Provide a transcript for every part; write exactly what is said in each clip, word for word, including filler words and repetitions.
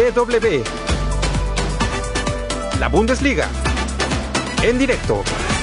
D W. La Bundesliga en directo.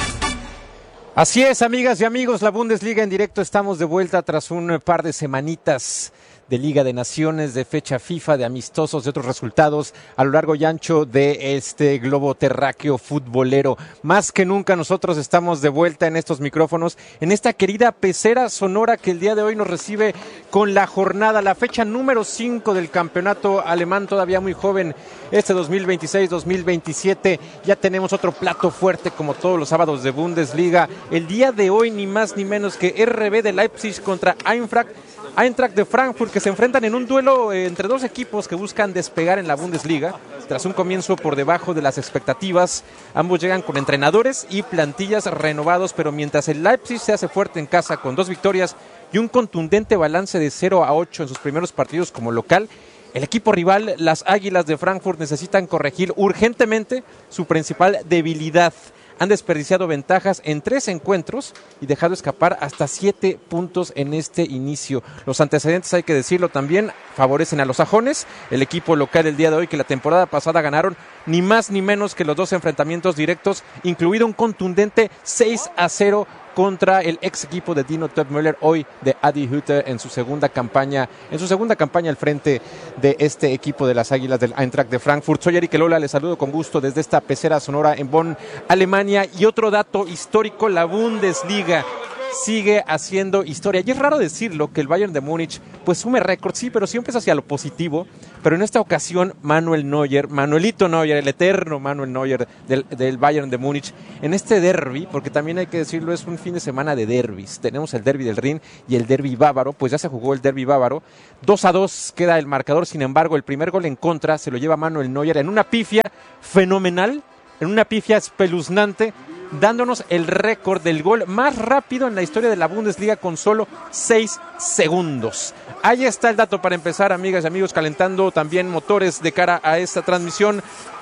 Así es, amigas y amigos, la Bundesliga en directo. Estamos de vuelta tras un par de semanitas de Liga de Naciones, de fecha FIFA, de amistosos, de otros resultados a lo largo y ancho de este globo terráqueo futbolero. Más que nunca nosotros estamos de vuelta en estos micrófonos, en esta querida pecera sonora que el día de hoy nos recibe con la jornada, la fecha número cinco del campeonato alemán, todavía muy joven, este dos mil veintiséis dos mil veintisiete. Ya tenemos otro plato fuerte como todos los sábados de Bundesliga. El día de hoy ni más ni menos que R B de Leipzig contra Eintracht Eintracht de Frankfurt, que se enfrentan en un duelo eh, entre dos equipos que buscan despegar en la Bundesliga. Tras un comienzo por debajo de las expectativas, ambos llegan con entrenadores y plantillas renovados, pero mientras el Leipzig se hace fuerte en casa con dos victorias y un contundente balance de cero a ocho en sus primeros partidos como local, el equipo rival, las Águilas de Frankfurt, necesitan corregir urgentemente su principal debilidad. Han desperdiciado ventajas en tres encuentros y dejado escapar hasta siete puntos en este inicio. Los antecedentes, hay que decirlo también, favorecen a los sajones, el equipo local el día de hoy, que la temporada pasada ganaron ni más ni menos que los dos enfrentamientos directos, incluido un contundente seis a cero contra el ex equipo de Dino Topmöller, hoy de Adi Hütter, en su segunda campaña, en su segunda campaña al frente de este equipo de las Águilas del Eintracht de Frankfurt. Soy Eric Elola, les saludo con gusto desde esta pecera sonora en Bonn, Alemania. Y otro dato histórico, la Bundesliga sigue haciendo historia. Y es raro decirlo, que el Bayern de Múnich pues sume récord, sí, pero siempre es hacia lo positivo. Pero en esta ocasión, Manuel Neuer, Manuelito Neuer, el eterno Manuel Neuer del, del Bayern de Múnich, en este derbi, porque también hay que decirlo, es un fin de semana de derbis. Tenemos el derbi del Rin y el derbi bávaro, pues ya se jugó el derbi bávaro. dos a dos queda el marcador, sin embargo, el primer gol en contra se lo lleva Manuel Neuer en una pifia fenomenal, en una pifia espeluznante, dándonos el récord del gol más rápido en la historia de la Bundesliga con solo seis segundos. Ahí está el dato para empezar, amigas y amigos, calentando también motores de cara a esta transmisión.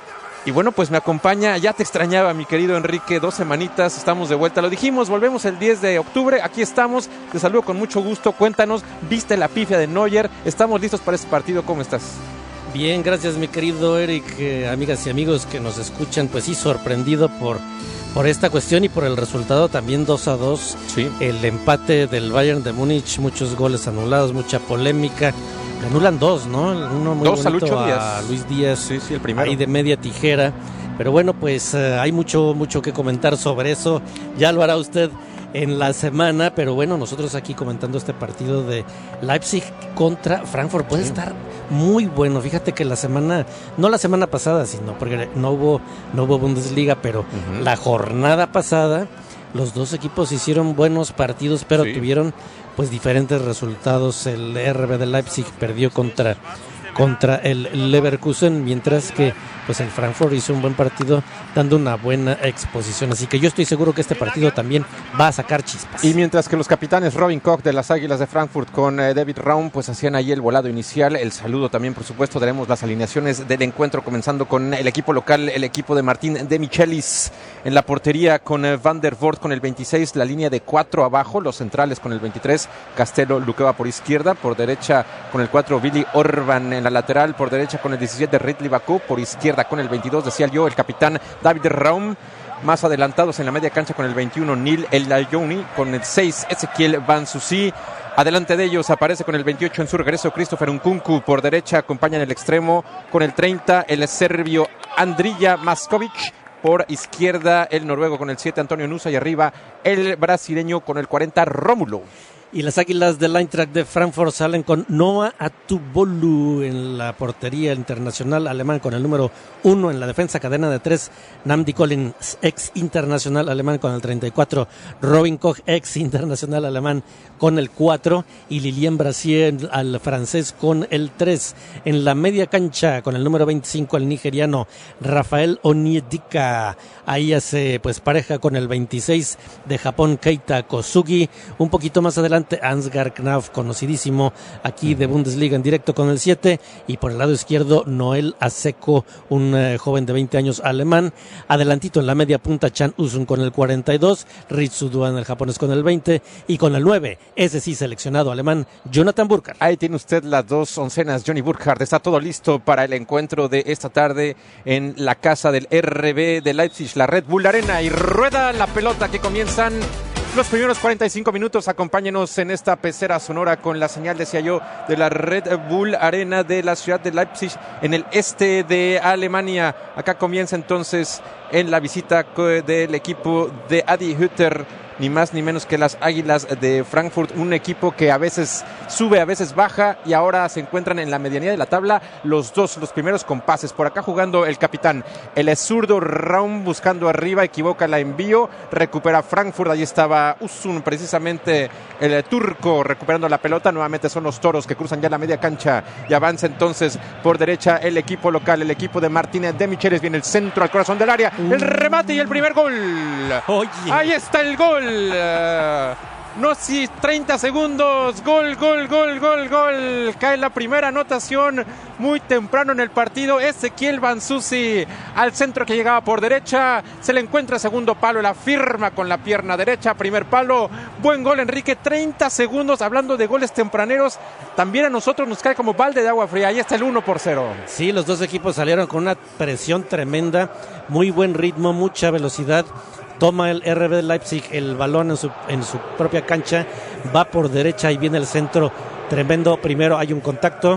Y bueno, pues me acompaña, ya te extrañaba, mi querido Enrique, dos semanitas, estamos de vuelta, lo dijimos, volvemos el diez de octubre, aquí estamos, te saludo con mucho gusto, cuéntanos, ¿viste la pifia de Neuer? ¿Estamos listos para este partido? ¿Cómo estás? Bien, gracias mi querido Eric, eh, amigas y amigos que nos escuchan, pues sí, sorprendido por... por esta cuestión y por el resultado también dos a dos, sí. El empate del Bayern de Múnich, muchos goles anulados, mucha polémica, le anulan dos, ¿no? Uno muy dos bonito a, Díaz. a Luis Díaz, sí, sí, el primero. Ahí de media tijera, pero bueno, pues uh, hay mucho, mucho que comentar sobre eso, ya lo hará usted en la semana, pero bueno, nosotros aquí comentando este partido de Leipzig contra Frankfurt, puede sí. estar muy bueno. Fíjate que la semana, no la semana pasada, sino porque no hubo, no hubo Bundesliga, pero uh-huh. la jornada pasada, los dos equipos hicieron buenos partidos, pero sí. tuvieron pues diferentes resultados. El R B de Leipzig perdió contra contra el Leverkusen, mientras que pues el Frankfurt hizo un buen partido dando una buena exposición, así que yo estoy seguro que este partido también va a sacar chispas. Y mientras que los capitanes Robin Koch de las Águilas de Frankfurt con eh, David Raum pues hacían ahí el volado inicial, el saludo también, por supuesto, daremos las alineaciones del encuentro, comenzando con el equipo local, el equipo de Martín de Michelis en la portería con eh, Van der Voort con el veintiséis, la línea de cuatro abajo, los centrales con el veintitrés, Castelo Luqueva por izquierda, por derecha con el cuatro Willy Orban en la lateral, por derecha con el diecisiete Ridley Baku, por izquierda con el veintidós, decía yo, el capitán David Raum, más adelantados en la media cancha con el veintiuno Neil El Layoni, con el seis Ezequiel Bansusi, adelante de ellos aparece con el veintiocho en su regreso Christopher Nkunku, por derecha acompaña en el extremo con el treinta el serbio Andrija Maskovic, por izquierda el noruego con el siete Antonio Nusa y arriba el brasileño con el cuarenta Rómulo. Y las Águilas del Eintracht de Frankfurt salen con Noah Atubolu en la portería, internacional alemán con el número uno, en la defensa cadena de tres, Namdi Collins, ex internacional alemán con el treinta y cuatro, Robin Koch, ex internacional alemán con el cuatro, y Lilian Brassier al francés con el tres. En la media cancha con el número veinticinco, el nigeriano Rafael Onyedika, ahí hace pues pareja con el veintiséis de Japón, Keita Kosugi. Un poquito más adelante adelante Ansgar Knauf, conocidísimo aquí de Bundesliga en directo con el siete, y por el lado izquierdo Noel Aseko, un eh, joven de veinte años alemán. Adelantito en la media punta Chan Usun con el cuarenta y dos, Ritsu Duan el japonés con el veinte, y con el nueve, ese sí seleccionado alemán, Jonathan Burkhardt. Ahí tiene usted las dos oncenas, Johnny Burkhardt. Está todo listo para el encuentro de esta tarde en la casa del R B de Leipzig, la Red Bull Arena, y rueda la pelota que comienzan los primeros cuarenta y cinco minutos. Acompáñenos en esta pecera sonora con la señal, decía yo, de la Red Bull Arena de la ciudad de Leipzig, en el este de Alemania. Acá comienza entonces en la visita del equipo de Adi Hütter, ni más ni menos que las Águilas de Frankfurt, un equipo que a veces sube, a veces baja, y ahora se encuentran en la medianía de la tabla, los dos, los primeros compases. Por acá jugando el capitán, el zurdo Raum, buscando arriba, equivoca la envío, recupera Frankfurt, ahí estaba Usun, precisamente el turco, recuperando la pelota. Nuevamente son los toros que cruzan ya la media cancha y avanza entonces por derecha el equipo local, el equipo de Martínez de Michelis. Viene el centro al corazón del área, el remate y el primer gol. Oye. Ahí está el gol. Uh, no, si treinta segundos, gol, gol, gol, gol, gol. Cae la primera anotación muy temprano en el partido. Ezequiel Banzuzi al centro que llegaba por derecha, se le encuentra segundo palo, la firma con la pierna derecha, primer palo. Buen gol, Enrique. Treinta segundos. Hablando de goles tempraneros, también a nosotros nos cae como balde de agua fría. Ahí está el uno por cero. Sí, los dos equipos salieron con una presión tremenda, muy buen ritmo, mucha velocidad. Toma el R B de Leipzig el balón en su, en su propia cancha, va por derecha y viene el centro tremendo. Primero hay un contacto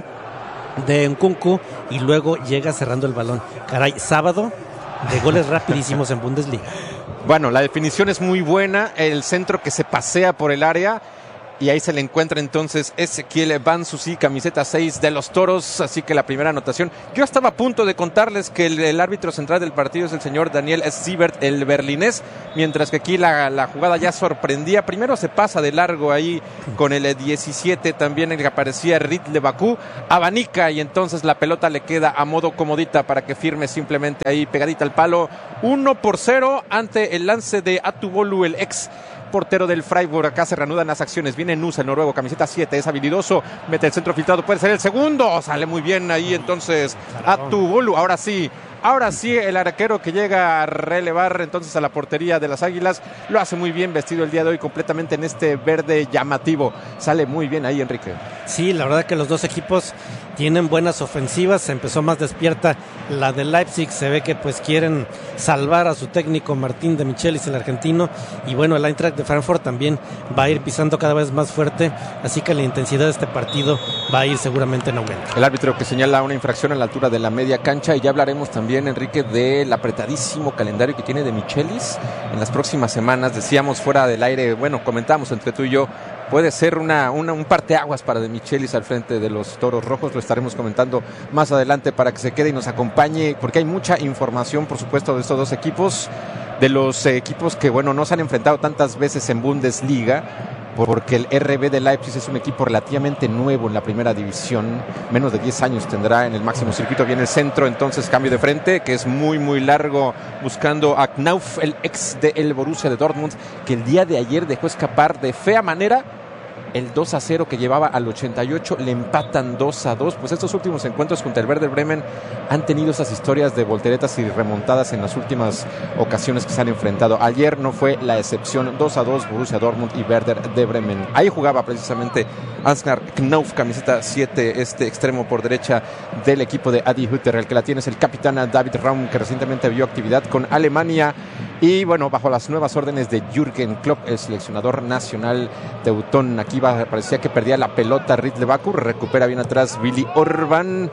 de Nkunku y luego llega cerrando el balón. Caray, sábado de goles rapidísimos en Bundesliga. Bueno, la definición es muy buena, el centro que se pasea por el área, y ahí se le encuentra entonces Ezequiel Banzuzi, camiseta seis de los Toros. Así que la primera anotación. Yo estaba a punto de contarles que el, el árbitro central del partido es el señor Daniel Siebert, el berlinés, mientras que aquí la, la jugada ya sorprendía. Primero se pasa de largo ahí con el diecisiete, también el que aparecía Ritle Bakú, abanica, y entonces la pelota le queda a modo comodita para que firme simplemente ahí pegadita al palo. uno por cero ante el lance de Atubolu, el ex portero del Freiburg. Acá se reanudan las acciones. Viene Nusa, el noruego, camiseta siete, es habilidoso, mete el centro filtrado, puede ser el segundo, sale muy bien ahí entonces Atubolu. Ahora sí, ahora sí el arquero que llega a relevar entonces a la portería de las Águilas, lo hace muy bien, vestido el día de hoy completamente en este verde llamativo. Sale muy bien ahí, Enrique. Sí, la verdad que los dos equipos tienen buenas ofensivas. Se empezó más despierta la de Leipzig, se ve que pues quieren salvar a su técnico Martín de Michelis, el argentino, y bueno, el Eintracht de Frankfurt también va a ir pisando cada vez más fuerte, así que la intensidad de este partido va a ir seguramente en aumento. El árbitro que señala una infracción a la altura de la media cancha, y ya hablaremos también, Enrique, del apretadísimo calendario que tiene de Michelis en las próximas semanas. Decíamos fuera del aire, bueno, comentamos entre tú y yo, puede ser una, una, un parteaguas para de Michelis al frente de los Toros Rojos. Lo estaremos comentando más adelante para que se quede y nos acompañe, porque hay mucha información, por supuesto, de estos dos equipos, de los eh, equipos que, bueno, no se han enfrentado tantas veces en Bundesliga, porque el R B de Leipzig es un equipo relativamente nuevo en la primera división, menos de diez años tendrá en el máximo circuito. Viene el centro, entonces cambio de frente, que es muy muy largo, buscando a Knauf, el ex del Borussia de Dortmund, que el día de ayer dejó escapar de fea manera el dos a cero que llevaba al ochenta y ocho, le empatan dos a dos. Pues estos últimos encuentros contra el Werder Bremen han tenido esas historias de volteretas y remontadas en las últimas ocasiones que se han enfrentado. Ayer no fue la excepción, dos a dos Borussia Dortmund y Werder de Bremen. Ahí jugaba precisamente Ansgar Knauf, camiseta siete, este extremo por derecha del equipo de Adi Hütter. El que la tiene es el capitán David Raum, que recientemente vio actividad con Alemania, y bueno, bajo las nuevas órdenes de Jürgen Klopp, el seleccionador nacional teutón. Aquí va, parecía que perdía la pelota Ritle Bakú, recupera bien atrás Billy Orban,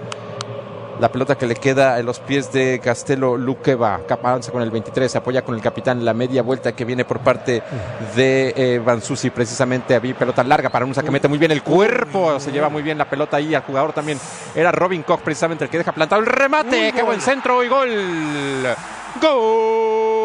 la pelota que le queda en los pies de Castelo Lukeba. Avanza con el veintitrés, se apoya con el capitán, la media vuelta que viene por parte de eh, Banzuzi, precisamente. Había pelota larga para Nusa, que mete muy bien el cuerpo, se lleva muy bien la pelota ahí al jugador también. Era Robin Koch precisamente el que deja plantado el remate. ¡Qué buen centro y gol! ¡Gol!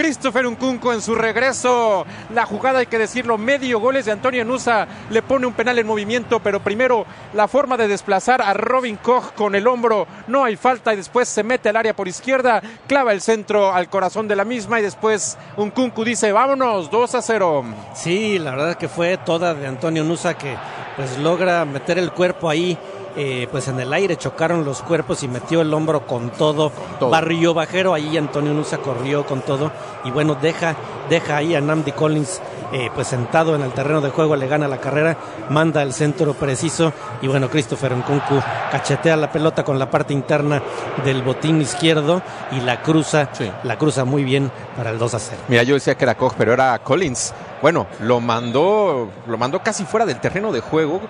Christopher Nkunku en su regreso. La jugada, hay que decirlo, medio goles de Antonio Nusa. Le pone un penal en movimiento, pero primero la forma de desplazar a Robin Koch con el hombro. No hay falta y después se mete al área por izquierda. Clava el centro al corazón de la misma y después Nkunku dice, vámonos, dos a cero. Sí, la verdad que fue toda de Antonio Nusa, que pues logra meter el cuerpo ahí. Eh, pues en el aire chocaron los cuerpos y metió el hombro con todo, con todo. Barrio bajero, ahí Antonio Nusa corrió con todo y bueno, deja, deja ahí a Nnamdi Collins eh, pues sentado en el terreno de juego, le gana la carrera, manda el centro preciso y bueno, Christopher Nkunku cachetea la pelota con la parte interna del botín izquierdo y la cruza, sí. la cruza muy bien para el dos a cero. Mira, yo decía que era Koch, pero era Collins. Bueno, lo mandó, lo mandó casi fuera del terreno de juego.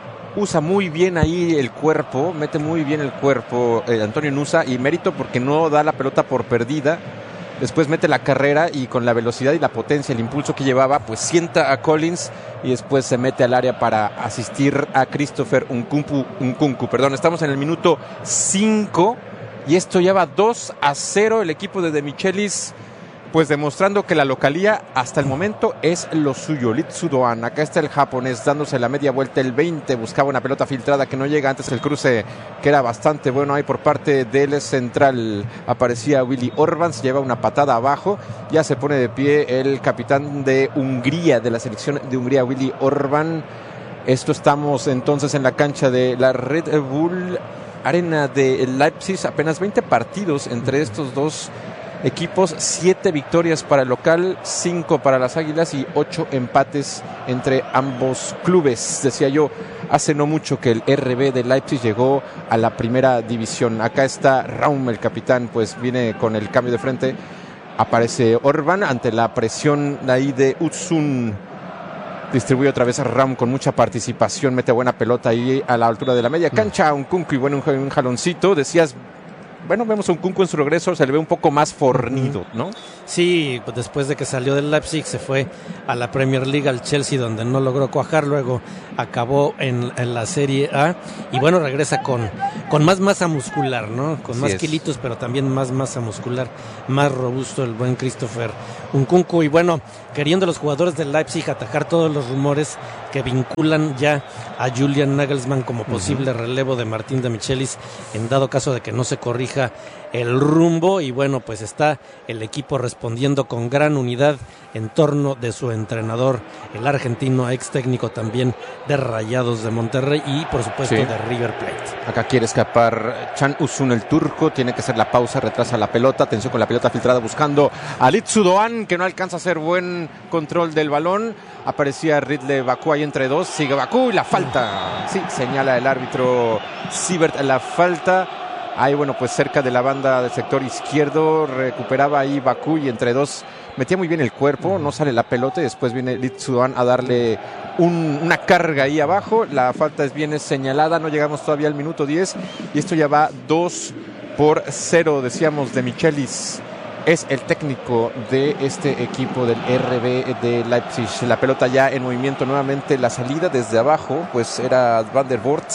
Usa muy bien ahí el cuerpo, mete muy bien el cuerpo eh, Antonio Nusa, y mérito porque no da la pelota por perdida. Después mete la carrera y con la velocidad y la potencia, el impulso que llevaba, pues sienta a Collins y después se mete al área para asistir a Christopher Nkunku. Nkunku, perdón, estamos en el minuto cinco y esto ya va dos a cero. El equipo de De Michelis, pues demostrando que la localía hasta el momento es lo suyo. Litsu Doan, acá está el japonés dándose la media vuelta, el veinte, buscaba una pelota filtrada que no llega, antes el cruce que era bastante bueno ahí por parte del central, aparecía Willy Orban, se lleva una patada abajo, ya se pone de pie el capitán de Hungría, de la selección de Hungría, Willy Orban. Esto estamos entonces en la cancha de la Red Bull Arena de Leipzig, apenas veinte partidos entre estos dos equipos, siete victorias para el local, cinco para las Águilas y ocho empates entre ambos clubes. Decía yo hace no mucho que el R B de Leipzig llegó a la primera división. Acá está Raum, el capitán, pues viene con el cambio de frente. Aparece Orban ante la presión ahí de Utsun. Distribuye otra vez a Raum con mucha participación, mete buena pelota ahí a la altura de la media cancha. Un Nkunku y bueno, un, un jaloncito. Decías, bueno, vemos a Nkunku en su regreso, se le ve un poco más fornido, ¿no? Sí, pues después de que salió del Leipzig se fue a la Premier League, al Chelsea, donde no logró cuajar, luego acabó en, en la Serie A y bueno, regresa con, con más masa muscular, ¿no? Con Así más es. kilitos, pero también más masa muscular, más robusto el buen Christopher Nkunku. Y bueno, queriendo los jugadores del Leipzig atacar todos los rumores que vinculan ya a Julian Nagelsmann como posible uh-huh. relevo de Martín de Michelis, en dado caso de que no se corrija el rumbo. Y bueno, pues está el equipo respondiendo con gran unidad en torno de su entrenador, el argentino, ex técnico también de Rayados de Monterrey y por supuesto sí. de River Plate. Acá quiere escapar Can Uzun, el turco, tiene que hacer la pausa, retrasa la pelota, atención con la pelota filtrada buscando a Litsu Doan, que no alcanza a hacer buen control del balón. Aparecía Ridley Bakú ahí entre dos, sigue Bakú y la falta, sí, señala el árbitro Siebert la falta. Ahí, bueno, pues cerca de la banda del sector izquierdo, recuperaba ahí Bakú y entre dos metía muy bien el cuerpo, no sale la pelota y después viene Litsu Doan a darle un, una carga ahí abajo. La falta es bien señalada, no llegamos todavía al minuto diez y esto ya va dos por cero, decíamos, de Michelis. Es el técnico de este equipo del R B de Leipzig. La pelota ya en movimiento nuevamente, la salida desde abajo, pues era Van der Voort,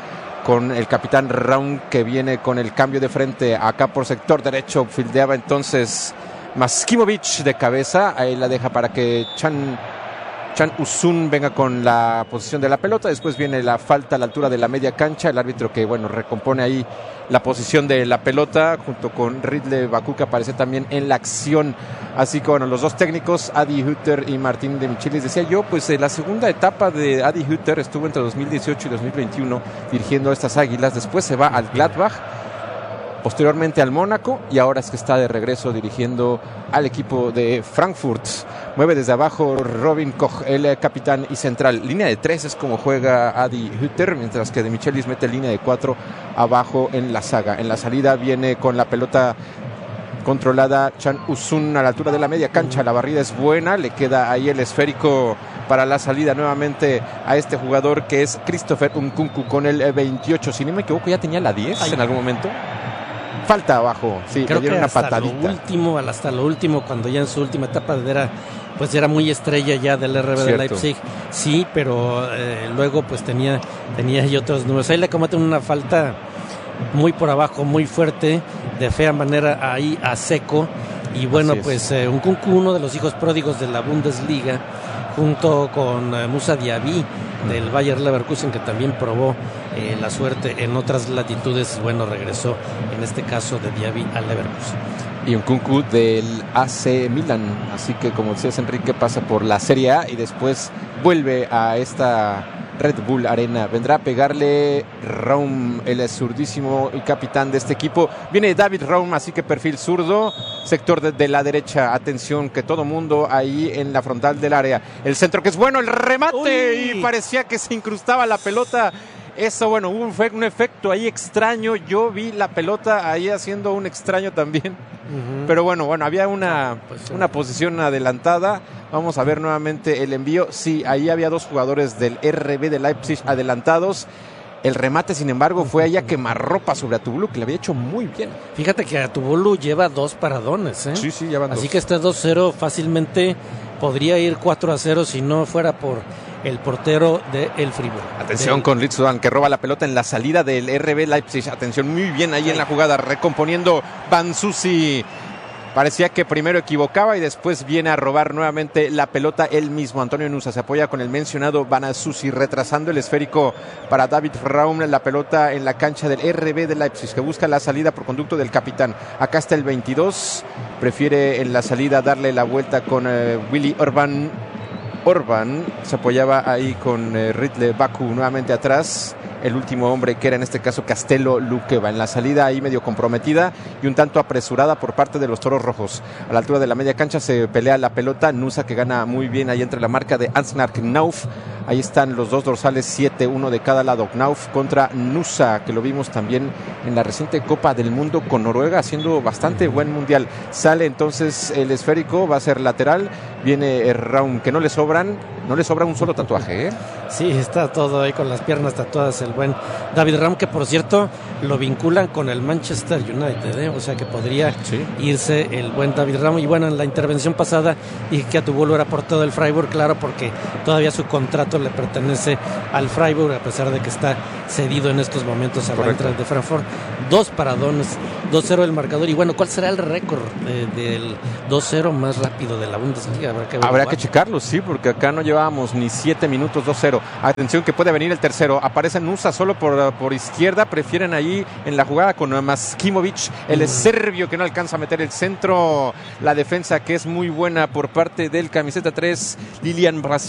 con el capitán Raum que viene con el cambio de frente acá por sector derecho. Fildeaba entonces Maskimovic de cabeza, ahí la deja para que Can, Can Uzun venga con la posición de la pelota. Después viene la falta a la altura de la media cancha, el árbitro que bueno recompone ahí la posición de la pelota junto con Ridley Bakú, que aparece también en la acción. Así que bueno, los dos técnicos, Adi Hütter y Martín de Michelis. Decía yo, pues eh, la segunda etapa de Adi Hütter estuvo entre dos mil dieciocho y dos mil veintiuno dirigiendo a estas Águilas. Después se va al Gladbach, posteriormente al Mónaco y ahora es que está de regreso dirigiendo al equipo de Frankfurt. Mueve desde abajo Robin Koch, el capitán y central. Línea de tres es como juega Adi Hütter, mientras que de Michelis mete línea de cuatro abajo en la saga. En la salida viene con la pelota controlada Can Uzun a la altura de la media cancha. La barrida es buena, le queda ahí el esférico para la salida nuevamente a este jugador que es Christopher Nkunku con el veintiocho. Si no me equivoco, ya tenía la diez Ay. en algún momento. Falta abajo, sí, creo le dieron que una hasta patadita. Lo último, hasta lo último, cuando ya en su última etapa era, pues era muy estrella ya del R B Cierto. de Leipzig, sí, pero eh, luego pues tenía, tenía ahí otros números. Ahí le cometen una falta muy por abajo, muy fuerte, de fea manera ahí a Seco, Y bueno, pues eh, Nkunku, uno de los hijos pródigos de la Bundesliga, junto con eh, Musa Diaby del Bayer Leverkusen, que también probó eh, la suerte en otras latitudes. Bueno, regresó en este caso de Diaby al Leverkusen. Y Nkunku del A C Milan, así que como decías, Enrique, pasa por la Serie A y después vuelve a esta Red Bull Arena. Vendrá a pegarle Raum, el zurdísimo y capitán de este equipo. Viene David Raum, así que perfil zurdo, sector de, de la derecha. Atención, que todo mundo ahí en la frontal del área. El centro que es bueno, el remate. Uy. Y parecía que se incrustaba la pelota. Eso, bueno, hubo un, un efecto ahí extraño. Yo vi la pelota ahí haciendo un extraño también. Uh-huh. Pero bueno, bueno, había una, pues, sí. una posición adelantada. Vamos a ver nuevamente el envío. Sí, ahí había dos jugadores del R B de Leipzig adelantados. El remate, sin embargo, fue ahí a quemarropa sobre Atubolu, que le había hecho muy bien. Fíjate que Atubolu lleva dos paradones, ¿eh? Sí, sí, llevan Así dos. que este dos cero fácilmente podría ir cuatro a cero si no fuera por el portero de el Fribourg. Atención de... con Ritsudan, que roba la pelota en la salida del R B Leipzig. Atención, muy bien ahí sí. en la jugada, recomponiendo Banzuzi. Parecía que primero equivocaba y después viene a robar nuevamente la pelota él mismo. Antonio Nusa se apoya con el mencionado Banzuzi, retrasando el esférico para David Raum. La pelota en la cancha del R B de Leipzig, que busca la salida por conducto del capitán. Acá está el veintidós, prefiere en la salida darle la vuelta con uh, Willy Orban. Orban se apoyaba ahí con uh, Ridley Baku nuevamente atrás. El último hombre, que era en este caso Castelo Luqueva, en la salida ahí medio comprometida y un tanto apresurada por parte de los Toros Rojos. A la altura de la media cancha se pelea la pelota. Nusa, que gana muy bien ahí entre la marca de Ansnar Knauf. Ahí están los dos dorsales, siete, uno de cada lado. Knauf contra Nusa, que lo vimos también en la reciente Copa del Mundo con Noruega, haciendo bastante buen mundial. Sale entonces el esférico, va a ser lateral. Viene Raum, que no le sobran, no le sobra un solo tatuaje, ¿eh? Sí, está todo ahí con las piernas tatuadas el buen David Raum, que por cierto lo vinculan con el Manchester United, ¿eh? O sea que podría sí. irse el buen David Raum. Y bueno, en la intervención pasada dije que Atubolu era portero del Freiburg, claro, porque todavía su contrato le pertenece al Freiburg, a pesar de que está cedido en estos momentos al Eintracht de Frankfurt. Dos paradones, dos cero el marcador. Y bueno, ¿cuál será el récord eh, del dos cero más rápido de la Bundesliga? Habrá que, Habrá que checarlo, sí, porque acá no llevábamos ni siete minutos, dos cero. Atención, que puede venir el tercero. Aparece Nusa solo por, por izquierda. Prefieren ahí en la jugada con Maskimovic, el mm. serbio, que no alcanza a meter el centro. La defensa, que es muy buena por parte del camiseta tres, Lilian Brasil.